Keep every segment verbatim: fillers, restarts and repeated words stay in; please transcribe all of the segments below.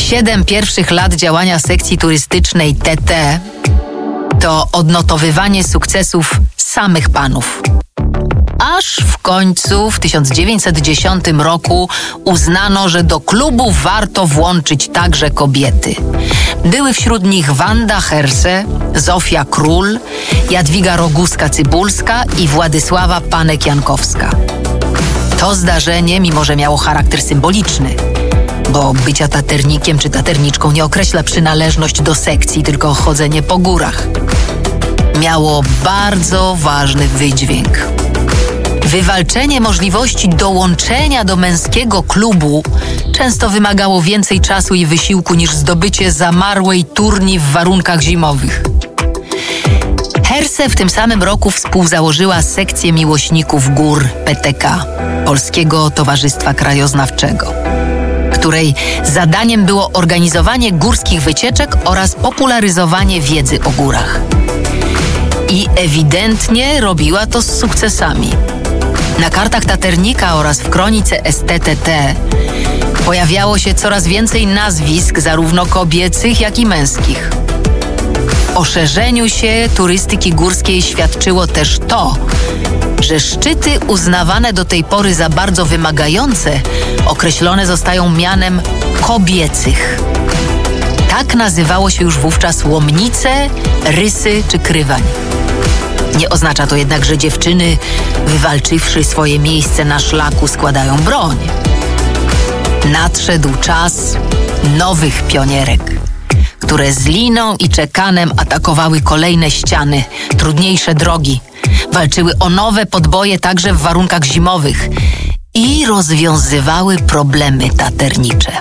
Siedem pierwszych lat działania sekcji turystycznej T T to odnotowywanie sukcesów samych panów. Aż w końcu w tysiąc dziewięćset dziesiątym roku uznano, że do klubu warto włączyć także kobiety. Były wśród nich Wanda Herse, Zofia Król, Jadwiga Roguska-Cybulska i Władysława Panek-Jankowska. To zdarzenie, mimo że miało charakter symboliczny, bo bycia taternikiem czy taterniczką nie określa przynależność do sekcji, tylko chodzenie po górach, miało bardzo ważny wydźwięk. Wywalczenie możliwości dołączenia do męskiego klubu często wymagało więcej czasu i wysiłku niż zdobycie zamarłej turni w warunkach zimowych. Herse w tym samym roku współzałożyła sekcję miłośników gór P T K, Polskiego Towarzystwa Krajoznawczego, której zadaniem było organizowanie górskich wycieczek oraz popularyzowanie wiedzy o górach. I ewidentnie robiła to z sukcesami. Na kartach taternika oraz w kronice S T T T pojawiało się coraz więcej nazwisk zarówno kobiecych, jak i męskich. O szerzeniu się turystyki górskiej świadczyło też to, że szczyty uznawane do tej pory za bardzo wymagające określone zostają mianem kobiecych. Tak nazywało się już wówczas Łomnice, Rysy czy Krywań. Nie oznacza to jednak, że dziewczyny, wywalczywszy swoje miejsce na szlaku, składają broń. Nadszedł czas nowych pionierek, które z liną i czekanem atakowały kolejne ściany, trudniejsze drogi, walczyły o nowe podboje także w warunkach zimowych i rozwiązywały problemy taternicze.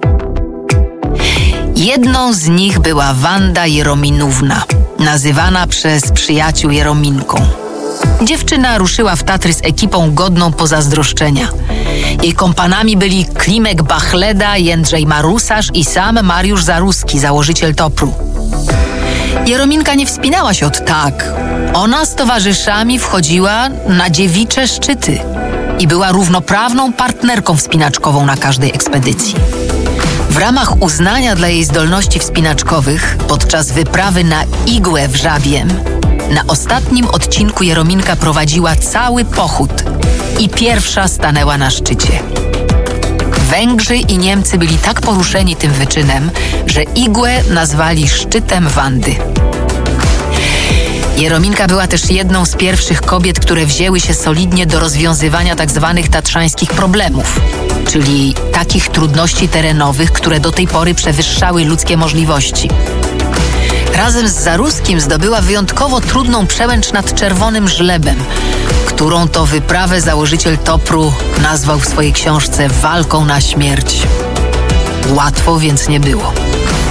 Jedną z nich była Wanda Jerominówna, nazywana przez przyjaciół Jerominką. Dziewczyna ruszyła w Tatry z ekipą godną pozazdroszczenia. Jej kompanami byli Klimek Bachleda, Jędrzej Marusarz i sam Mariusz Zaruski, założyciel Topru. Jerominka nie wspinała się od tak. Ona z towarzyszami wchodziła na dziewicze szczyty i była równoprawną partnerką wspinaczkową na każdej ekspedycji. W ramach uznania dla jej zdolności wspinaczkowych podczas wyprawy na Igłę w Żabiem na ostatnim odcinku Jerominka prowadziła cały pochód i pierwsza stanęła na szczycie. Węgrzy i Niemcy byli tak poruszeni tym wyczynem, że Igłę nazwali szczytem Wandy. Jerominka była też jedną z pierwszych kobiet, które wzięły się solidnie do rozwiązywania tzw. tatrzańskich problemów, czyli takich trudności terenowych, które do tej pory przewyższały ludzkie możliwości. Razem z Zaruskim zdobyła wyjątkowo trudną przełęcz nad Czerwonym Żlebem, którą to wyprawę założyciel Topru nazwał w swojej książce walką na śmierć. Łatwo więc nie było.